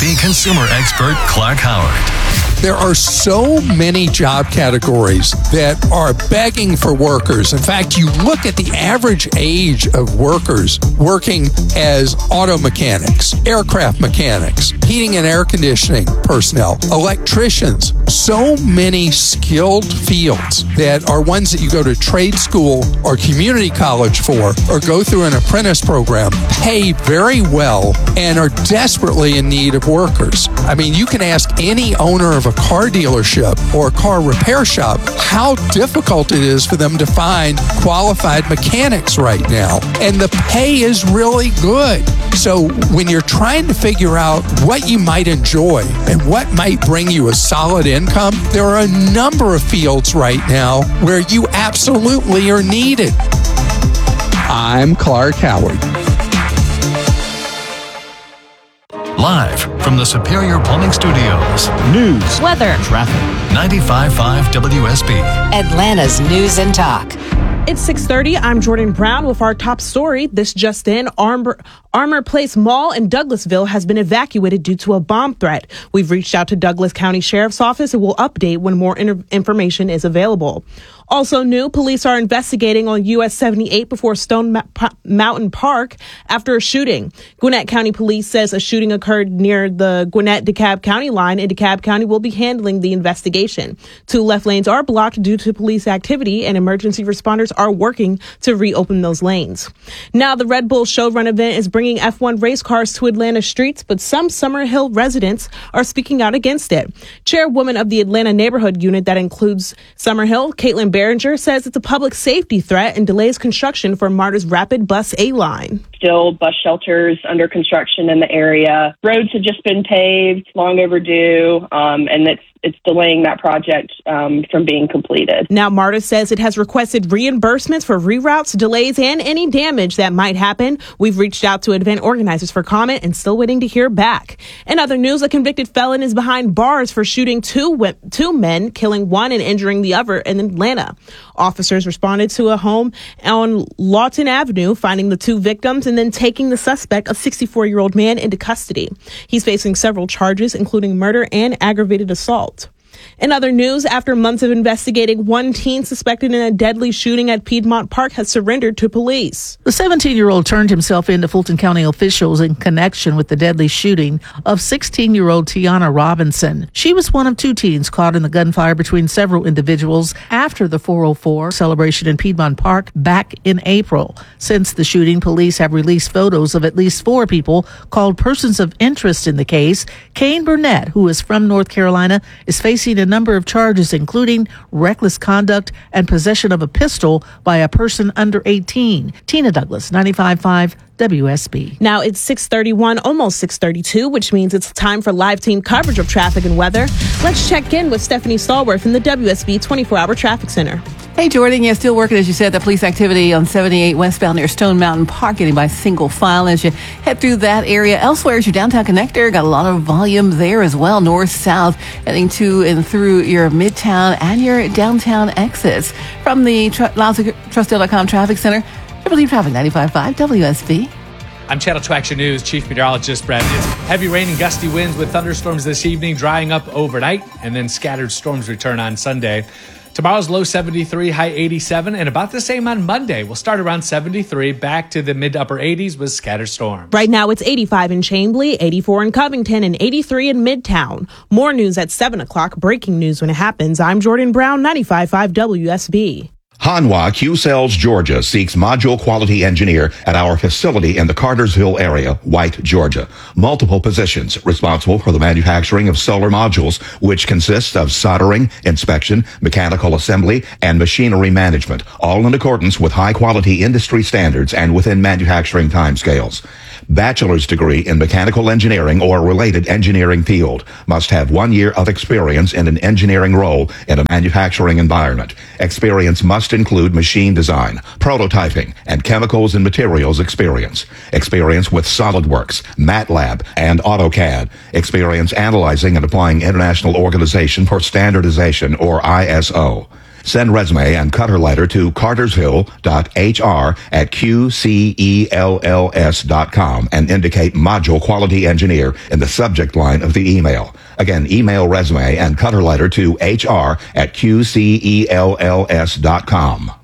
WSB consumer expert Clark Howard. There are so many job categories that are begging for workers. In fact, you look at the average age of workers working as auto mechanics, aircraft mechanics, heating and air conditioning personnel, electricians, so many skilled fields that are ones that you go to trade school or community college for or go through an apprentice program, pay very well, and are desperately in need of workers. I mean, you can ask any owner of a car dealership or a car repair shop how difficult it is for them to find qualified mechanics right now. And the pay is really good. So when you're trying to figure out what you might enjoy and what might bring you a solid income, there are a number of fields right now where you absolutely are needed. I'm Clark Howard. Live from the Superior Plumbing Studios. News, weather, traffic. 95.5 WSB. Atlanta's News and Talk. It's 6:30. I'm Jordan Brown with our top story. This just in, Armour Place Mall in Douglasville has been evacuated due to a bomb threat. We've reached out to Douglas County Sheriff's Office and will update when more information is available. Also new, police are investigating on US 78 before Stone Mountain Park after a shooting. Gwinnett County Police says a shooting occurred near the Gwinnett-DeKalb County line, and DeKalb County will be handling the investigation. 2 left lanes are blocked due to police activity, and emergency responders are working to reopen those lanes. Now, the Red Bull Showrun event is bringing F1 race cars to Atlanta streets, but some Summer Hill residents are speaking out against it. Chairwoman of the Atlanta Neighborhood Unit that includes Summer Hill, Caitlin Behringer, says it's a public safety threat and delays construction for MARTA's Rapid Bus A line. Still bus shelters under construction in the area. Roads have just been paved, long overdue, and it's delaying that project from being completed. Now, MARTA says it has requested reimbursements for reroutes, delays, and any damage that might happen. We've reached out to event organizers for comment and still waiting to hear back. In other news, a convicted felon is behind bars for shooting two men, killing one and injuring the other in Atlanta. Officers responded to a home on Lawton Avenue, finding the 2 victims and then taking the suspect, a 64-year-old man, into custody. He's facing several charges, including murder and aggravated assault. In other news, after months of investigating, one teen suspected in a deadly shooting at Piedmont Park has surrendered to police. The 17-year-old turned himself in to Fulton County officials in connection with the deadly shooting of 16-year-old Tiana Robinson. She was one of 2 teens caught in the gunfire between several individuals after the 404 celebration in Piedmont Park back in April. Since the shooting, police have released photos of at least 4 people called persons of interest in the case. Kane Burnett, who is from North Carolina, is facing a number of charges, including reckless conduct and possession of a pistol by a person under 18. Tina Douglas, 95.5 WSB. Now it's 6:31, almost 6:32, which means it's time for live team coverage of traffic and weather. Let's check in with Stephanie Stallworth in the WSB 24-hour traffic center. Hey, Jordan. Yeah, still working, as you said, the police activity on 78 westbound near Stone Mountain Park, getting by single file as you head through that area. Elsewhere is your downtown connector. Got a lot of volume there as well, north-south, heading to and through your midtown and your downtown exits. From the LausTrussDale.com Traffic Center, Triple T Traffic 95.5 WSB. I'm Channel 2 Action News Chief Meteorologist Brad. It's heavy rain and gusty winds with thunderstorms this evening, drying up overnight, and then scattered storms return on Sunday. Tomorrow's low 73, high 87, and about the same on Monday. We'll start around 73, back to the mid to upper 80s with scattered storms. Right now it's 85 in Chamblee, 84 in Covington, and 83 in Midtown. More news at 7 o'clock. Breaking news when it happens. I'm Jordan Brown, 95.5 WSB. Hanwha Q-Cells Georgia seeks module quality engineer at our facility in the Cartersville area, White, Georgia. Multiple positions responsible for the manufacturing of solar modules, which consists of soldering, inspection, mechanical assembly, and machinery management, all in accordance with high-quality industry standards and within manufacturing timescales. Bachelor's degree in mechanical engineering or related engineering field, must have 1 year of experience in an engineering role in a manufacturing environment. Experience must include machine design, prototyping, and chemicals and materials experience. Experience with SolidWorks, MATLAB, and AutoCAD. Experience analyzing and applying International Organization for Standardization or ISO. Send resume and cover letter to cartersville.hr@qcells.com and indicate Module Quality Engineer in the subject line of the email. Again, email resume and cover letter to hr@qcells.com.